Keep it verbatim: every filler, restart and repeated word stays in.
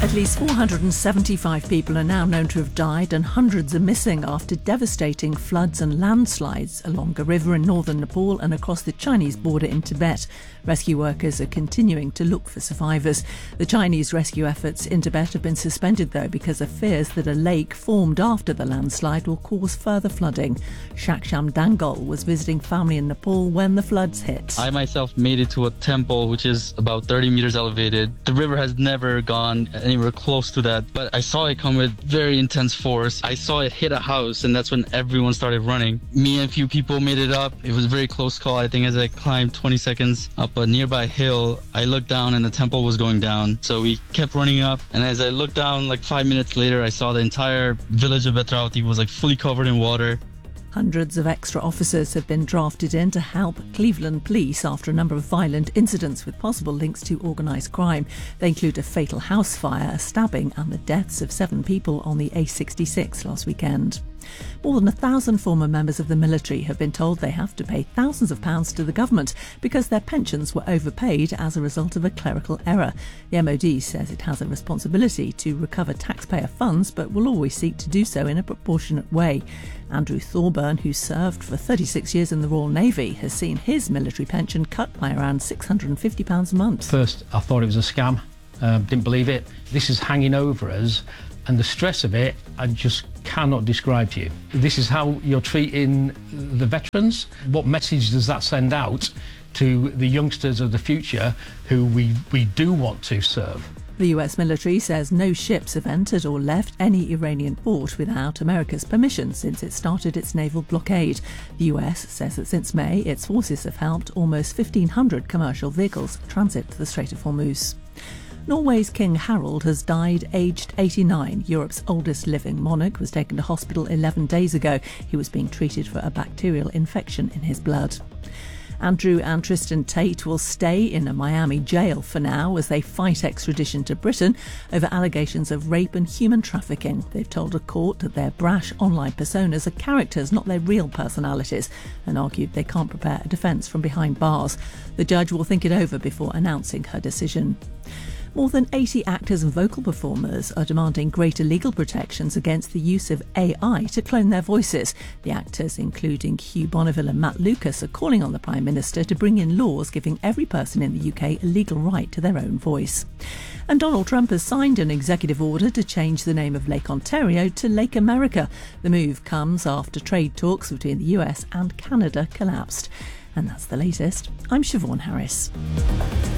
At least four hundred seventy-five people are now known to have died and hundreds are missing after devastating floods and landslides along a river in northern Nepal and across the Chinese border in Tibet. Rescue workers are continuing to look for survivors. The Chinese rescue efforts in Tibet have been suspended, though, because of fears that a lake formed after the landslide will cause further flooding. Shaksham Dangal was visiting family in Nepal when the floods hit. I myself made it to a temple which is about thirty meters elevated. The river has never gone anywhere close to that, but I saw it come with very intense force. I saw it hit a house, and that's when everyone started running. Me and a few people made it up. It was a very close call. I think as I climbed twenty seconds up a nearby hill, I looked down and the temple was going down. So we kept running up, and as I looked down like five minutes later, I saw the entire village of Vetravati was like fully covered in water. Hundreds of extra officers have been drafted in to help Cleveland police after a number of violent incidents with possible links to organised crime. They include a fatal house fire, a stabbing and the deaths of seven people on the A sixty-six last weekend. More than a thousand former members of the military have been told they have to pay thousands of pounds to the government because their pensions were overpaid as a result of a clerical error. The M O D says it has a responsibility to recover taxpayer funds, but will always seek to do so in a proportionate way. Andrew Thorburn, who served for thirty-six years in the Royal Navy, has seen his military pension cut by around six hundred and fifty pounds a month. First, I thought it was a scam. Uh, didn't believe it. This is hanging over us, and the stress of it, I just cannot describe to you. This is how you're treating the veterans. What message does that send out to the youngsters of the future who we, we do want to serve? The U S military says no ships have entered or left any Iranian port without America's permission since it started its naval blockade. The U S says that since May, its forces have helped almost fifteen hundred commercial vehicles transit the Strait of Hormuz. Norway's King Harald has died aged eighty-nine. Europe's oldest living monarch was taken to hospital eleven days ago. He was being treated for a bacterial infection in his blood. Andrew and Tristan Tate will stay in a Miami jail for now as they fight extradition to Britain over allegations of rape and human trafficking. They've told a court that their brash online personas are characters, not their real personalities, and argued they can't prepare a defence from behind bars. The judge will think it over before announcing her decision. More than eighty actors and vocal performers are demanding greater legal protections against the use of A I to clone their voices. The actors, including Hugh Bonneville and Matt Lucas, are calling on the Prime Minister to bring in laws giving every person in the U K a legal right to their own voice. And Donald Trump has signed an executive order to change the name of Lake Ontario to Lake America. The move comes after trade talks between the U S and Canada collapsed. And that's the latest. I'm Siobhan Harris.